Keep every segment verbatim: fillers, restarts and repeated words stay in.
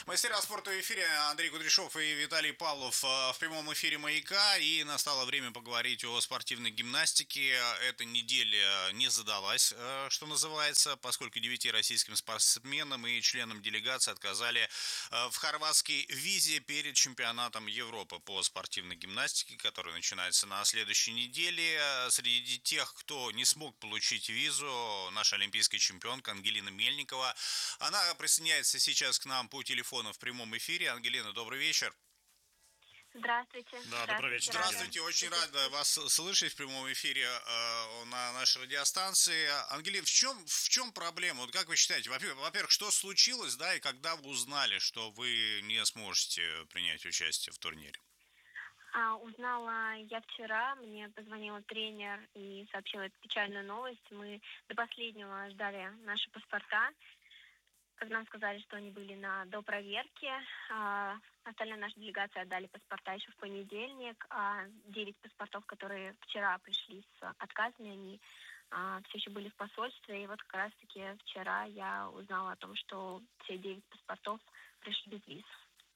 Мастера спорта в эфире. Андрей Кудряшов и Виталий Павлов э, в прямом эфире «Маяка». И настало время поговорить о спортивной гимнастике. Эта неделя не задалась, э, что называется, поскольку девяти российским спортсменам и членам делегации отказали э, в хорватской визе перед чемпионатом Европы по спортивной гимнастике, который начинается на следующей неделе. Среди тех, кто не смог получить визу, наша олимпийская чемпионка Ангелина Мельникова. Она присоединяется сейчас к нам по телефону в прямом эфире. Ангелина, добрый вечер. Здравствуйте. Да, добрый вечер. Здравствуйте, очень рад вас слышать в прямом эфире э, на нашей радиостанции. Ангелина, в чем, в чем проблема? Вот как вы считаете, во-первых, что случилось, да, и когда вы узнали, что вы не сможете принять участие в турнире? А, узнала я вчера, мне позвонил тренер и сообщил эту печальную новость. Мы до последнего ждали наши паспорта. Как нам сказали, что они были на допроверке. А, остальная наша делегация отдали паспорта еще в понедельник. А девять паспортов, которые вчера пришли с отказами, они а, все еще были в посольстве. И вот как раз-таки вчера я узнала о том, что все девять паспортов пришли без виз.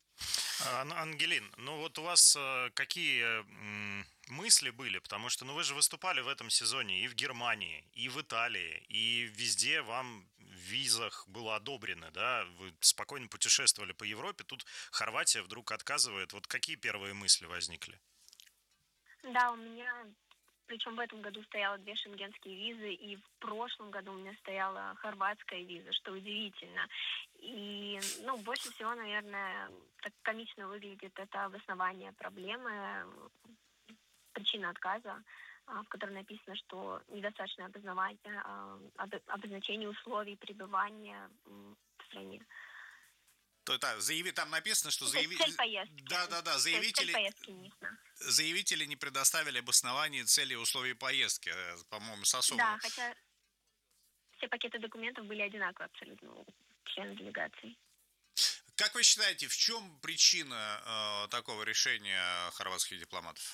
Ангелин, ну вот у вас э, какие м, мысли были? Потому что ну вы же выступали в этом сезоне и в Германии, и в Италии, и везде вам в визах было одобрено, да? Вы спокойно путешествовали по Европе, тут Хорватия вдруг отказывает. Вот какие первые мысли возникли? Да, у меня, причем в этом году стояло две шенгенские визы, и в прошлом году у меня стояла хорватская виза, что удивительно. И, ну, больше всего, наверное, так комично выглядит это обоснование проблемы, причина отказа, в которой написано, что недостаточно обоснования, обозначение условий пребывания в стране. То, да, заяви, там написано, что заявители... Цель поездки. Да, да, да, заявители... Цель поездки не ясна. Заявители не предоставили обоснование цели и условий поездки, по-моему, с особым... Да, хотя все пакеты документов были одинаковые абсолютно у членов делегации. Как вы считаете, в чем причина э, такого решения хорватских дипломатов?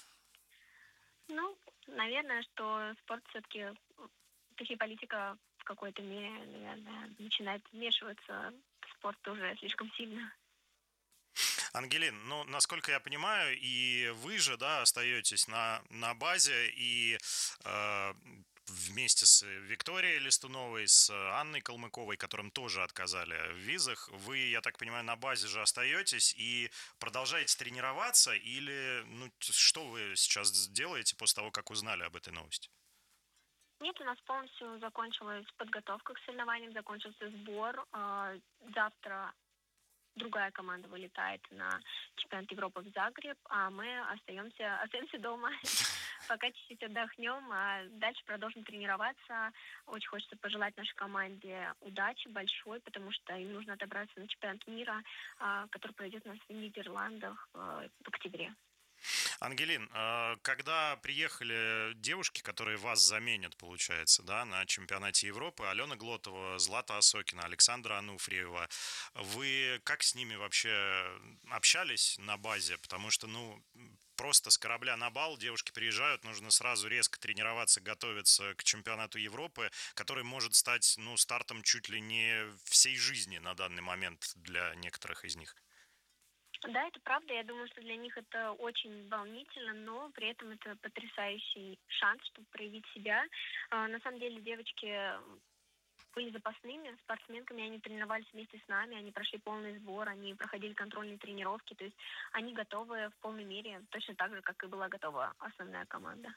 Ну, наверное, что спорт все-таки, точнее, политика в какой-то мере, наверное, начинает вмешиваться в спорт уже слишком сильно. Ангелин, ну, насколько я понимаю, и вы же, да, остаетесь на, на базе, и э, вместе с Викторией Листуновой, с Анной Калмыковой, которым тоже отказали в визах, вы, я так понимаю, на базе же остаетесь и продолжаете тренироваться, или, ну, что вы сейчас делаете после того, как узнали об этой новости? Нет, у нас полностью закончилась подготовка к соревнованиям, закончился сбор. Завтра другая команда вылетает на чемпионат Европы в Загреб, а мы остаемся, остаемся дома, пока чуть-чуть отдохнем, а дальше продолжим тренироваться. Очень хочется пожелать нашей команде удачи большой, потому что им нужно отобраться на чемпионат мира, который пройдет у нас в Нидерландах в октябре. Ангелин, когда приехали девушки, которые вас заменят, получается, да, на чемпионате Европы, Алена Глотова, Злата Осокина, Александра Ануфриева, вы как с ними вообще общались на базе? Потому что, ну, просто с корабля на бал девушки приезжают, нужно сразу резко тренироваться, готовиться к чемпионату Европы, который может стать, ну, стартом чуть ли не всей жизни на данный момент для некоторых из них. Да, это правда. Я думаю, что для них это очень волнительно, но при этом это потрясающий шанс, чтобы проявить себя. На самом деле девочки были запасными спортсменками, они тренировались вместе с нами, они прошли полный сбор, они проходили контрольные тренировки, то есть они готовы в полной мере, точно так же, как и была готова основная команда.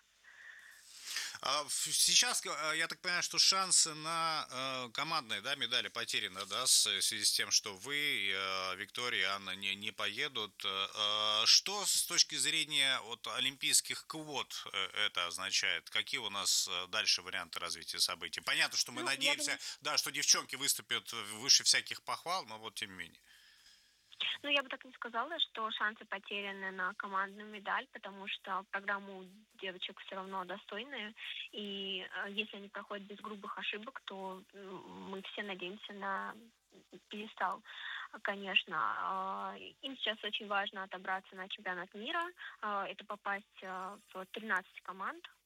Сейчас, я так понимаю, что шансы на командные, да, медали потеряны, да, в связи с тем, что вы, Виктория и Анна не, не поедут. Что с точки зрения вот, олимпийских квот это означает? Какие у нас дальше варианты развития событий? Понятно, что мы ну, надеемся, думаю... да, что девчонки выступят выше всяких похвал, но вот тем не менее. Ну, я бы так не сказала, что шансы потеряны на командную медаль, потому что программа у девочек все равно достойная, и э, если они проходят без грубых ошибок, то э, мы все надеемся на пьедестал, конечно. Э, им сейчас очень важно отобраться на чемпионат мира, э, это попасть э, в тринадцать команд,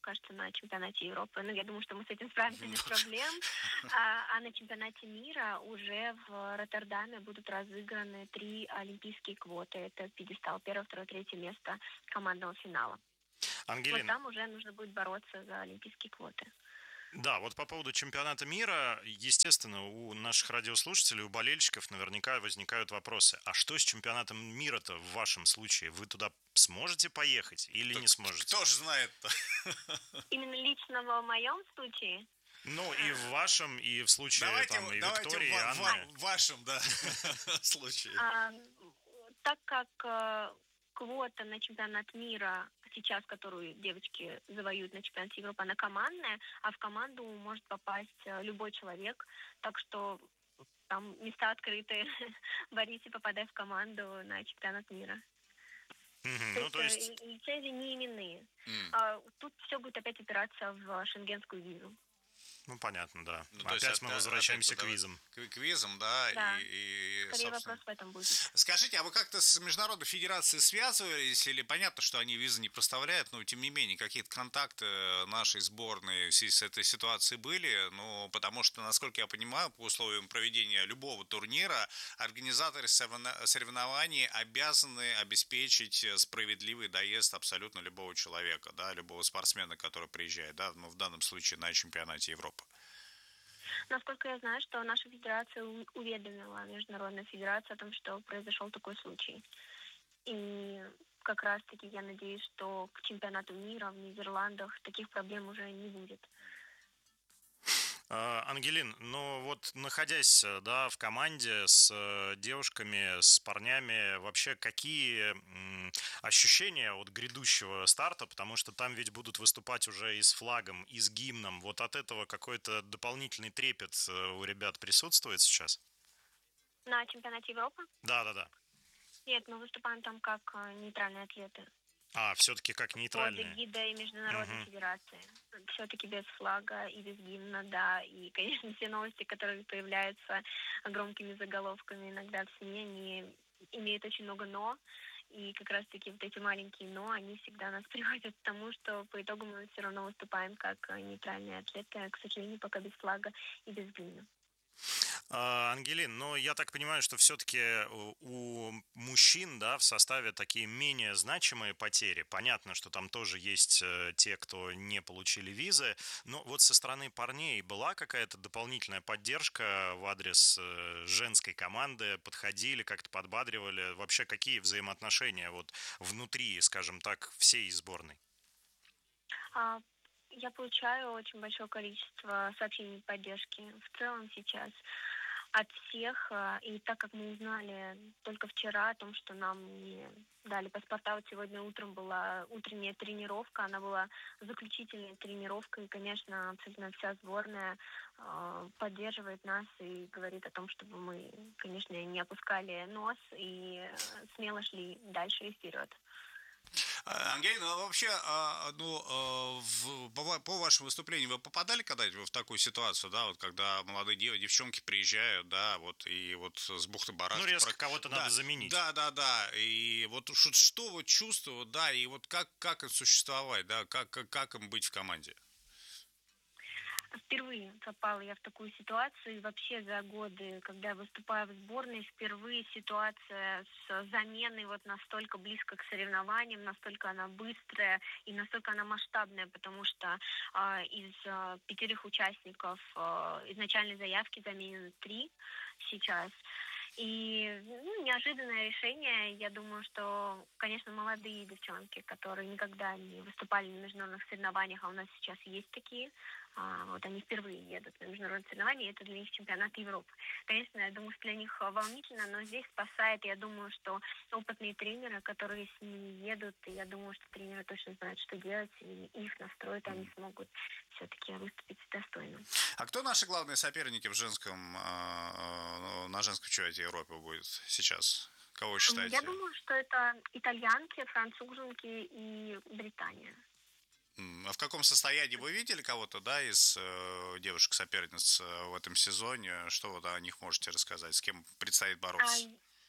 кажется, на чемпионате Европы. Ну, я думаю, что мы с этим справимся без проблем. А, а на чемпионате мира уже в Роттердаме будут разыграны три олимпийские квоты. Это пьедестал первое, второе, третье место командного финала. Ангелина, вот там уже нужно будет бороться за олимпийские квоты. Да, вот по поводу чемпионата мира, естественно, у наших радиослушателей, у болельщиков наверняка возникают вопросы. А что с чемпионатом мира-то в вашем случае? Вы туда сможете поехать или Так не сможете? Кто же знает-то? Именно лично в моем случае? Ну, и в вашем, и в случае Давайте, там, и давайте Виктории, и в, Анны. в, в вашем, да, случае. А, так как э, квота на чемпионат мира сейчас, которую девочки завоюют на чемпионате Европы, она командная, а в команду может попасть э, любой человек. Так что там места открыты. Борись и попадай в команду на чемпионат мира. Мгм, То ну, есть, то э, есть, и- лицензии не именные. М. А, тут все будет опять опираться в шенгенскую визу. ну, понятно, да. Ну, то есть Опять от- мы опять возвращаемся к подавать- визам. К квизам, да, Да. и, и, Скорее собственно... вопрос в этом будет. Скажите, а вы как-то с Международной Федерацией связывались, или понятно, что они визы не поставляют, но тем не менее какие-то контакты нашей сборной в связи с этой ситуацией были? Ну, потому что, насколько я понимаю, по условиям проведения любого турнира, организаторы соревно- соревнований обязаны обеспечить справедливый доезд абсолютно любого человека, да, любого спортсмена, который приезжает, да, ну, в данном случае на чемпионате Европы. Насколько я знаю, что наша федерация у- уведомила Международную федерацию о том, что произошел такой случай. И как раз-таки я надеюсь, что к чемпионату мира в Нидерландах таких проблем уже не будет. А, Ангелин, ну вот находясь, э, да, в команде с э, девушками, с парнями, вообще какие м, ощущения от грядущего старта, потому что там ведь будут выступать уже и с флагом, и с гимном, вот от этого какой-то дополнительный трепет э, у ребят присутствует сейчас? На чемпионате Европы? Да-да-да. Нет, мы выступаем там как э, нейтральные атлеты. А, все-таки как Под нейтральные. эгидой Международной Мгм. федерации. Все-таки без флага и без гимна, да. И, конечно, все новости, которые появляются громкими заголовками иногда в СМИ, они имеют очень много «но». И как раз-таки вот эти маленькие «но», они всегда нас приводят к тому, что по итогу мы все равно выступаем как э, нейтральные атлеты, к сожалению, пока без флага и без гимна. А, Ангелин, но я так понимаю, что все-таки у мужчин, да, в составе такие менее значимые потери. Понятно, что там тоже есть э, те, кто не получили визы, но вот со стороны парней была какая-то дополнительная поддержка в адрес э, женской команды? Подходили, как-то подбадривали? Вообще какие взаимоотношения вот внутри, скажем так, всей сборной? А, Я получаю очень большое количество сообщений поддержки в целом сейчас от всех. а, И так как мы узнали только вчера о том, что нам не дали паспорта, вот сегодня утром была утренняя тренировка, она была заключительной тренировкой, и, конечно, абсолютно вся сборная а, поддерживает нас и говорит о том, чтобы мы, конечно, не опускали нос и э, смело шли дальше и вперед. А, Ангелина, а вообще, а, ну, а, в- по, ва- по вашему выступлению вы попадали когда-нибудь в такую ситуацию, да, вот когда молодые дев- девчонки приезжают, да, вот, и вот с бухты-барахты... Ну, резко про- кого-то да, надо заменить. Да, да, да, и вот что, что вот чувствовать, да, и вот как, как им существовать, да, как, как, как им быть в команде? Впервые попала я в такую ситуацию. И вообще за годы, когда я выступаю в сборной, впервые ситуация с заменой вот настолько близко к соревнованиям, настолько она быстрая и настолько она масштабная, потому что а, из а, пятерых участников а, изначальной заявки заменены три сейчас. И ну, неожиданное решение. Я думаю, что, конечно, молодые девчонки, которые никогда не выступали на международных соревнованиях, а у нас сейчас есть такие, а, вот они впервые едут на международные соревнования, и это для них чемпионат Европы. Конечно, я думаю, что для них волнительно, но здесь спасает, я думаю, что опытные тренеры, которые с ними едут, и я думаю, что тренеры точно знают, что делать, и их настроят, и они смогут все-таки выступить достойно. А кто наши главные соперники в женском, а, на женском чемпионате Европы будет сейчас? Кого считаете? Я думаю, что это итальянки, француженки и Британия. М, А в каком состоянии вы видели кого-то, да, из э, девушек-соперниц э, в этом сезоне? Что вы о них можете рассказать? С кем предстоит А, бороться?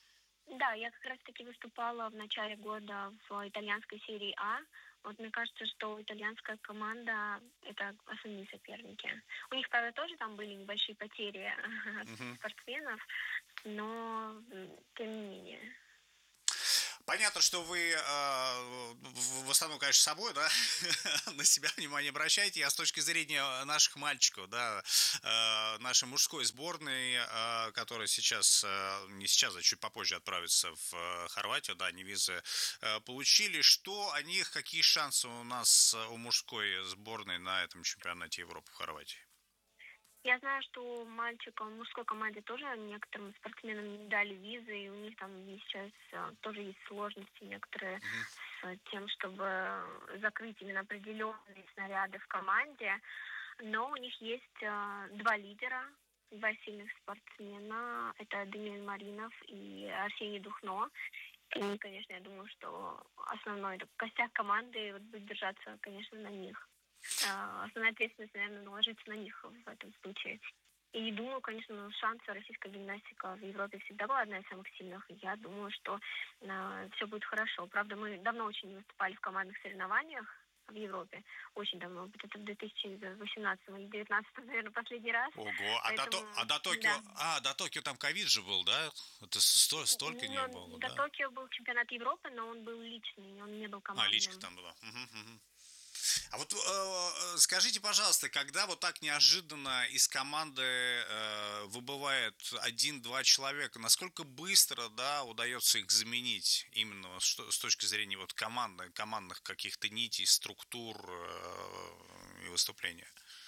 Да, я как раз-таки выступала в начале года в итальянской серии А. Вот мне кажется, что итальянская команда — это основные соперники. У них, правда, тоже там были небольшие потери от Мгм. спортсменов, но м, тем не менее. Понятно, что вы э, в в основном, конечно, собой, да, на себя внимание обращаете. А с точки зрения наших мальчиков, да, э, нашей мужской сборной, э, которая сейчас, э, не сейчас, а чуть попозже отправится в э, Хорватию, да, они визы э, получили. Что о них, какие шансы у нас, э, у мужской сборной на этом чемпионате Европы в Хорватии? Я знаю, что мальчикам в мужской команде тоже некоторым спортсменам не дали визы, и у них там есть сейчас а, тоже есть сложности некоторые Мгм. с тем, чтобы закрыть именно определенные снаряды в команде. Но у них есть а, два лидера, два сильных спортсмена. Это Даниэль Маринов и Арсений Духно. И, конечно, я думаю, что основной такой костяк команды вот будет держаться, конечно, на них. А, Основная ответственность, наверное, ложится на них в этом случае. И думаю, конечно, ну, шансы российская гимнастика в Европе всегда была одна из самых сильных. И я думаю, что все будет хорошо. Правда, мы давно очень не выступали в командных соревнованиях в Европе. Очень давно. Вот это в две тысячи восемнадцатом или две тысячи девятнадцатом, наверное, последний раз. Ого, а до, То- Поэтому, а до Токио, да. а, до Токио там ковид же был, да? Это сто- столько не Но было, до да? Токио был чемпионат Европы, но он был личный, он не был А, личка командным. там была. Мгм, мгм. А вот э, скажите, пожалуйста, когда вот так неожиданно из команды э, выбывает один-два человека, насколько быстро, да, удается их заменить именно с, с точки зрения вот команды, командных каких-то нитей, структур э, и выступления?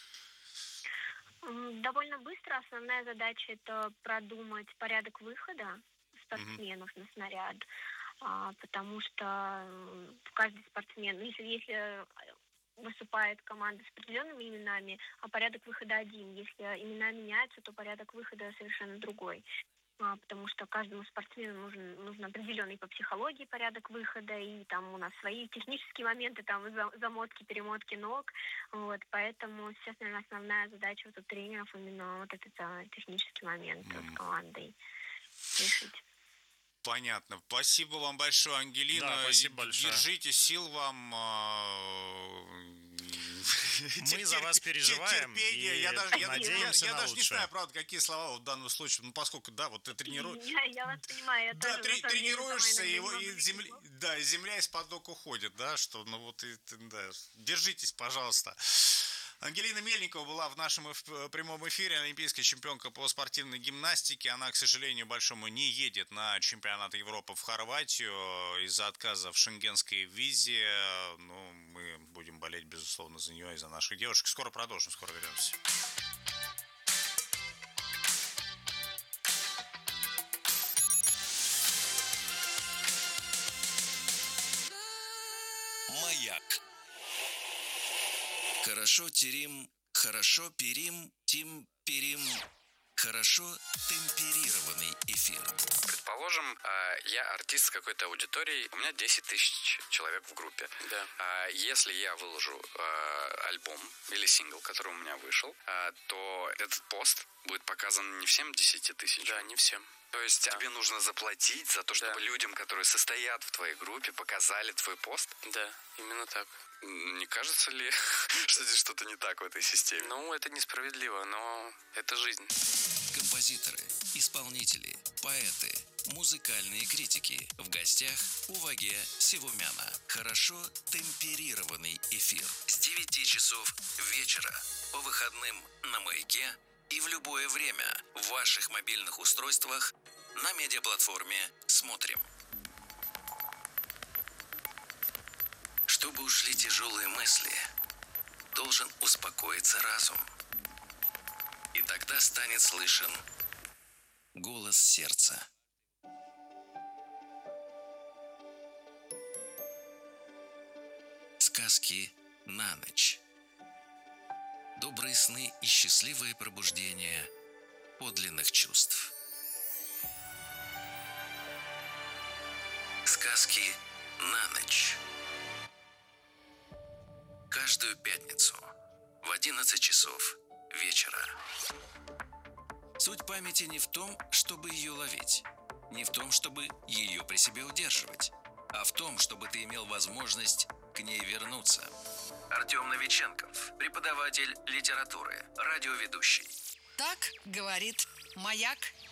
М, Довольно быстро. Основная задача — это продумать порядок выхода Мгм. спортсменов на снаряд, а, потому что м, каждый спортсмен, ну, если, если э, выступает команда с определенными именами, а порядок выхода один. Если имена меняются, то порядок выхода совершенно другой. А, потому что каждому спортсмену нужен, нужен определенный по психологии порядок выхода, и там у нас свои технические моменты, там за- замотки, перемотки ног, вот, поэтому сейчас, наверное, основная задача вот у тренеров именно вот этот а, технический момент с М. командой решить. Понятно. Спасибо вам большое, Да, Ангелина. спасибо большое. Держите, сил вам. а, тер- Мы за тер- вас тер- переживаем Терпение. Я и даже, я, даже- я, надеемся я на даже не знаю, лучшее. правда, какие слова вот в данном случае. Ну, поскольку, да, вот ты тренируешь. Я, я вас понимаю, я Да, тоже на трени- самом деле сама тренируешься, и, иногда не его- могу и найти земля, слов. да, и земля из-под ног уходит, да, что, ну вот, и, ты, да, держитесь, пожалуйста. Ангелина Мельникова была в нашем эф- прямом эфире, олимпийская чемпионка по спортивной гимнастике. Она, к сожалению, большому не едет на чемпионат Европы в Хорватию из-за отказа в шенгенской визе. Ну, мы будем болеть, безусловно, за нее и за наших девушек. Скоро продолжим, скоро вернемся. Маяк. Хорошо терим, хорошо перим, тим перим. Хорошо темперированный эфир. Предположим, а, я артист с какой-то аудиторией, у меня десять тысяч человек в группе. Да. А если я выложу а, альбом или сингл, который у меня вышел, а, то этот пост будет показан не всем десяти тысячам. Да, не всем. То есть да. Тебе нужно заплатить за то, чтобы да. людям, которые состоят в твоей группе, показали твой пост? Да, именно так. Не кажется ли, что здесь что-то не так в этой системе? Ну, это несправедливо, но это жизнь. Композиторы, исполнители, поэты, музыкальные критики. В гостях у Ваге Севумяна. Хорошо темперированный эфир. С девяти часов вечера по выходным на Маяке и в любое время в ваших мобильных устройствах на медиаплатформе «Смотрим». Чтобы ушли тяжелые мысли, должен успокоиться разум. И тогда станет слышен голос сердца. Сказки на ночь. Добрые сны и счастливое пробуждение подлинных чувств. Сказки на ночь. Каждую пятницу в одиннадцать часов вечера. Суть памяти не в том, чтобы ее ловить, не в том, чтобы ее при себе удерживать, а в том, чтобы ты имел возможность к ней вернуться. Артем Новиченков, преподаватель литературы, радиоведущий. Так говорит «Маяк»